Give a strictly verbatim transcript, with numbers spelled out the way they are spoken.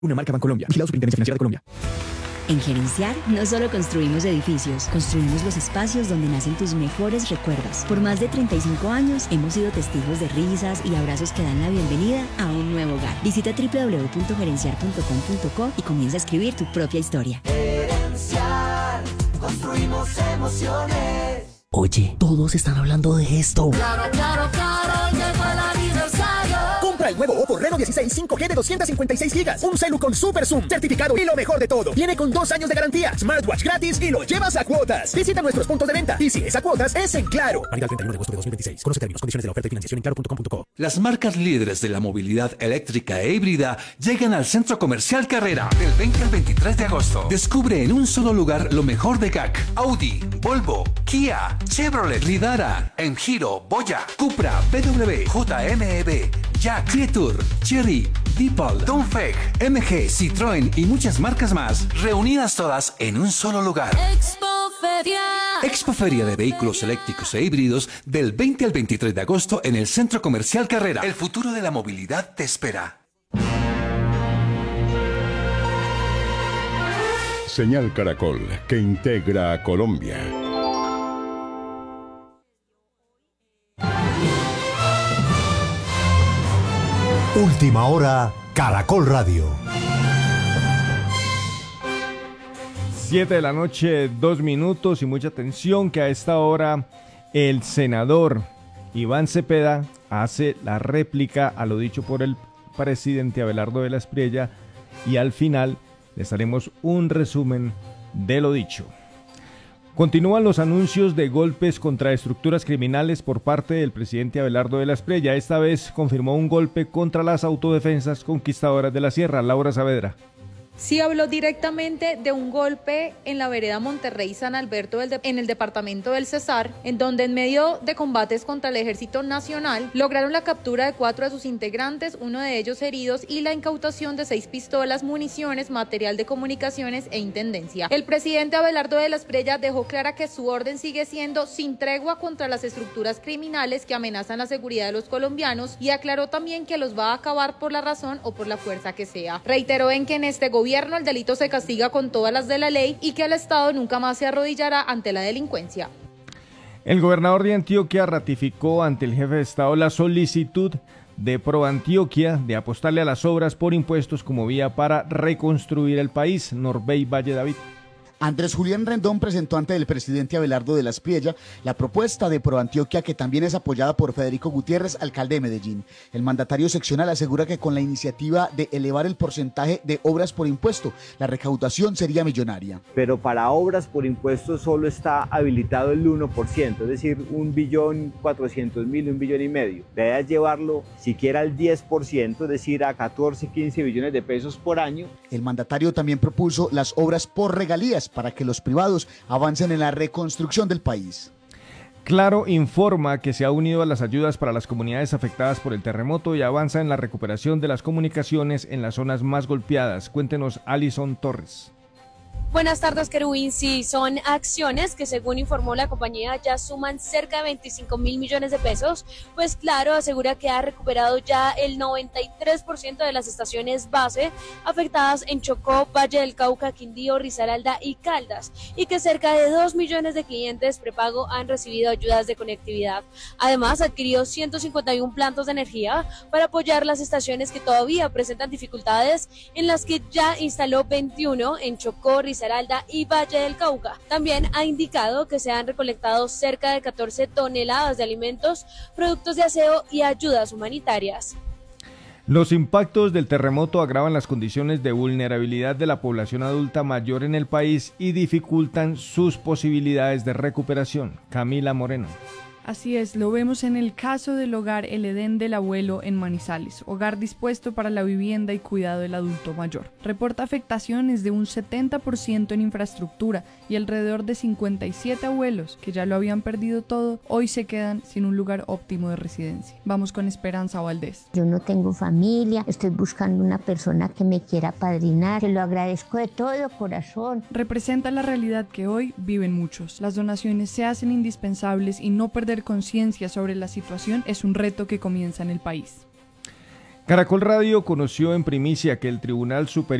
Una marca Bancolombia. Vigilado Superintendencia Financiera de Colombia. En Gerenciar no solo construimos edificios, construimos los espacios donde nacen tus mejores recuerdos. Por más de treinta y cinco años hemos sido testigos de risas y abrazos que dan la bienvenida a un nuevo hogar. Visita doble u doble u doble u punto gerenciar punto com punto co y comienza a escribir tu propia historia. Gerenciar, construimos emociones. Oye, todos están hablando de esto. Claro, claro, claro, llegó el aniversario. Compra el nuevo Oppo Reno dieciséis cinco G de doscientos cincuenta y seis gigas. Un celu con Super Zoom, certificado y lo mejor de todo. Viene con dos años de garantía, smartwatch gratis y lo llevas a cuotas. Visita nuestros puntos de venta y si es a cuotas, es en Claro. Válido al treinta y uno de agosto de dos mil veintiséis. Conoce términos, condiciones de la oferta y financiación en claro punto com punto co. Las marcas líderes de la movilidad eléctrica e híbrida llegan al Centro Comercial Carrera del veinte al veintitrés de agosto. Descubre en un solo lugar lo mejor de G A C, Audi, Volvo, Kia, Chevrolet, Lidara, Enjiro, Boya, Cupra, B W, J M E B, Jack, Tietur, Chery, Deepal, Dongfeng, M G, Citroën y muchas marcas más, reunidas todas en un solo lugar. Expoferia. Expoferia de vehículos eléctricos e híbridos del veinte al veintitrés de agosto en el Centro Comercial Carrera. El futuro de la movilidad te espera. Señal Caracol, que integra a Colombia. Última hora, Caracol Radio. Siete de la noche, dos minutos y mucha atención que a esta hora el senador Iván Cepeda hace la réplica a lo dicho por el presidente Abelardo de la Espriella y al final les haremos un resumen de lo dicho. Continúan los anuncios de golpes contra estructuras criminales por parte del presidente Abelardo de la Espriella. Esta vez confirmó un golpe contra las autodefensas conquistadoras de la Sierra. Laura Saavedra. Sí habló directamente de un golpe en la vereda Monterrey San Alberto del de, en el departamento del Cesar, en donde en medio de combates contra el Ejército Nacional lograron la captura de cuatro de sus integrantes, uno de ellos heridos, y la incautación de seis pistolas, municiones, material de comunicaciones e intendencia. El presidente Abelardo de la Espriella dejó clara que su orden sigue siendo sin tregua contra las estructuras criminales que amenazan la seguridad de los colombianos y aclaró también que los va a acabar por la razón o por la fuerza que sea. Reiteró en que en este gobierno el delito se castiga con todas las de la ley y que el Estado nunca más se arrodillará ante la delincuencia. El gobernador de Antioquia ratificó ante el jefe de Estado la solicitud de ProAntioquia de apostarle a las obras por impuestos como vía para reconstruir el país. Norbey Valle David. Andrés Julián Rendón presentó ante el presidente Abelardo de la Espriella la propuesta de ProAntioquia, que también es apoyada por Federico Gutiérrez, alcalde de Medellín. El mandatario seccional asegura que con la iniciativa de elevar el porcentaje de obras por impuesto, la recaudación sería millonaria. Pero para obras por impuesto solo está habilitado el uno por ciento, es decir, un billón cuatrocientos mil, un billón y medio. La idea es llevarlo siquiera al diez por ciento, es decir, a catorce, quince billones de pesos por año. El mandatario también propuso las obras por regalías para que los privados avancen en la reconstrucción del país. Claro informa que se ha unido a las ayudas para las comunidades afectadas por el terremoto y avanza en la recuperación de las comunicaciones en las zonas más golpeadas. Cuéntenos, Alison Torres. Buenas tardes, Querubín. Sí, son acciones que, según informó la compañía, ya suman cerca de veinticinco mil millones de pesos. Pues claro, asegura que ha recuperado ya el noventa y tres por ciento de las estaciones base afectadas en Chocó, Valle del Cauca, Quindío, Risaralda y Caldas, y que cerca de dos millones de clientes prepago han recibido ayudas de conectividad. Además, adquirió ciento cincuenta y uno plantas de energía para apoyar las estaciones que todavía presentan dificultades, en las que ya instaló veintiuno en Chocó, Risaralda y Valle del Cauca. También ha indicado que se han recolectado cerca de catorce toneladas de alimentos, productos de aseo y ayudas humanitarias. Los impactos del terremoto agravan las condiciones de vulnerabilidad de la población adulta mayor en el país y dificultan sus posibilidades de recuperación. Camila Moreno. Así es, lo vemos en el caso del hogar El Edén del Abuelo en Manizales, hogar dispuesto para la vivienda y cuidado del adulto mayor. Reporta afectaciones de un setenta por ciento en infraestructura y alrededor de cincuenta y siete abuelos que ya lo habían perdido todo, hoy se quedan sin un lugar óptimo de residencia. Vamos con Esperanza Valdés. Yo no tengo familia, estoy buscando una persona que me quiera padrinar, te lo agradezco de todo corazón. Representa la realidad que hoy viven muchos. Las donaciones se hacen indispensables y no perder conciencia sobre la situación es un reto que comienza en el país. Caracol Radio conoció en primicia que el Tribunal Superior